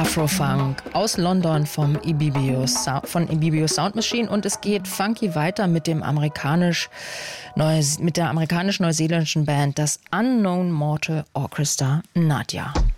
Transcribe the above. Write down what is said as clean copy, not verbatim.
Afrofunk aus London von Ibibio Sound Machine, und es geht funky weiter mit der amerikanisch-neuseeländischen Band, das Unknown Mortal Orchestra Nadia.